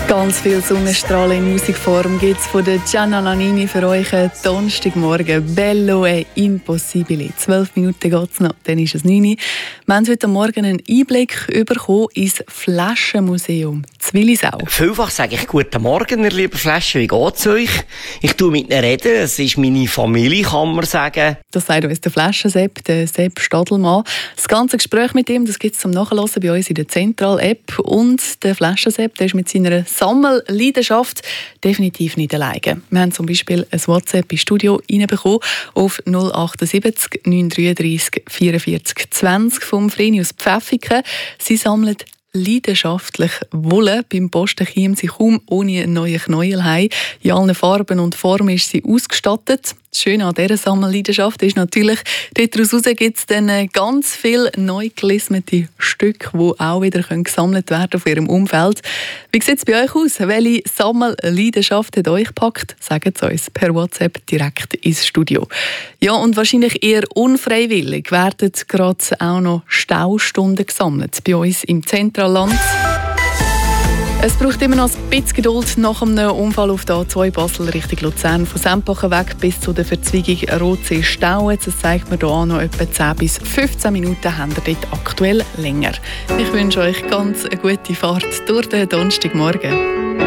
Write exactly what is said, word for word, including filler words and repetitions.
Ganz viel Sonnenstrahlen in Musikform gibt es von der Gianna Nannini für euch am Donnerstagmorgen. Bello e impossibile. Zwölf Minuten geht es noch, dann ist es neun Uhr. Wir haben heute Morgen einen Einblick bekommen ins Flaschenmuseum zu Willisau. Vielfach sage ich «Guten Morgen, ihr lieben Flaschen, wie geht's euch?» Ich tue mit ihnen reden, es ist meine Familie, kann man sagen. Das sagt uns der Flaschensepp, der Sepp Stadelmann. Das ganze Gespräch mit ihm gibt es zum Nachhören bei uns in der Zentral-App. Und der Flaschensepp, der ist mit seiner Sammelleidenschaft definitiv nicht alleine. Wir haben zum Beispiel ein WhatsApp ins Studio reinbekommen auf null achtundsiebzig neun dreiunddreißig vierundvierzig zwanzig vom Vreni aus Pfäffiken. Sie sammelt leidenschaftlich Wolle. Beim Posten kommt sie kaum ohne einen neuen Knäuel heim. In allen Farben und Formen ist sie ausgestattet. Das Schöne an dieser Sammelleidenschaft ist natürlich, daraus gibt es dann ganz viele neu gelismete Stücke, die auch wieder gesammelt werden auf ihrem Umfeld. Wie sieht es bei euch aus? Welche Sammelleidenschaft hat euch gepackt? Sagt es uns per WhatsApp direkt ins Studio. Ja, und wahrscheinlich eher unfreiwillig werden gerade auch noch Staustunden gesammelt bei uns im Zentralland. Es braucht immer noch ein bisschen Geduld nach einem Unfall auf der A zwei Basel Richtung Luzern. Von Sempachen weg bis zu der Verzweigung Rotsee-Stauen. Das zeigt mir hier auch noch etwa zehn bis fünfzehn Minuten haben wir dort aktuell länger. Ich wünsche euch ganz eine gute Fahrt durch den Donnerstagmorgen.